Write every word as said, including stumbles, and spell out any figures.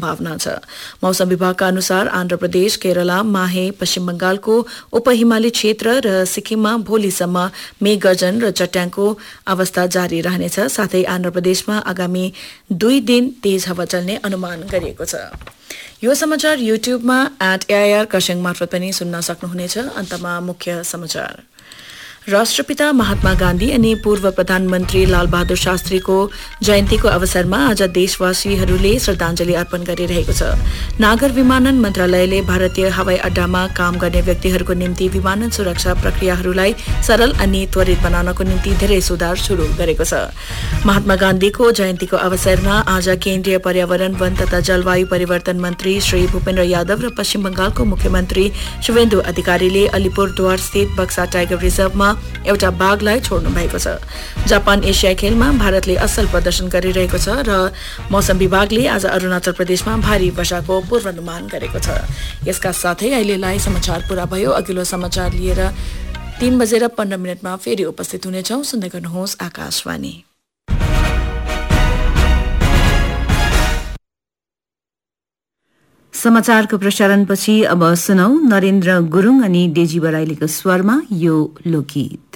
सम्भावना छ। मौसम विभागका अनुसार आन्ध्र प्रदेश, केरला, माहे, पश्चिम बंगालको उपहिमाली क्षेत्र र सिक्किममा भोलिसम्म मेघगर्जन र चट्याङको अवस्था जारी रहनेछ। साथै आन्ध्र प्रदेशमा आगामी दुई दिन तेज हावा चल्ने अनुमान गरिएको छ। यो समाचार युट्युबमा एट एआईआर खरसाङ मार्फत पनि सुन्न सक्नुहुनेछ। अन्तमा मुख्य समाचार। राष्ट्रपिता महात्मा गान्धी अनि पूर्व प्रधानमन्त्री लालबहादुर शास्त्रीको जयन्तीको अवसरमा आज देशवासीहरूले श्रद्धाञ्जली अर्पण गरिरहेको छ। नागर विमानन मन्त्रालयले भारतीय हवाई अड्डामा काम गर्ने व्यक्तिहरूको निम्ति विमानन सुरक्षा प्रक्रियाहरूलाई सरल अनि त्वरित बनाउनको निम्ति धेरै सुधार शुरू गरेको छ। महात्मा गान्धीको जयन्तीको अवसरमा आज केन्द्रीय पर्यावरण, वन तथा जलवायु परिवर्तन मन्त्री श्री भूपेन्द्र यादव र पश्चिम बंगालको मुख्यमन्त्री शुभेन्दु अधिकारीले अलिपुरद्वार स्थित बक्सा टाइगर रिजर्भमा एउटा बाघलाई छोड्नु भएको छ। जापान एसिया खेलमा भारतले असल प्रदर्शन गरिरहेको छ र मौसम विभागले आज अरुणाचल प्रदेशमा भारी वर्षाको पूर्वानुमान गरेको छ। यसका साथै अहिलेलाई समाचार पूरा भयो। अघिल्लो समाचार लिएर तीन बजेर पन्ध्र मिनटमा फेरि उपस्थित हुनेछौं। सुन्दै गर्नुहोस् आकाशवाणी। समाचारको प्रसारणपछि अब सुनौ नरेन्द्र गुरुङ अनि डेजी बराइलीको स्वरमा यो लोकगीत।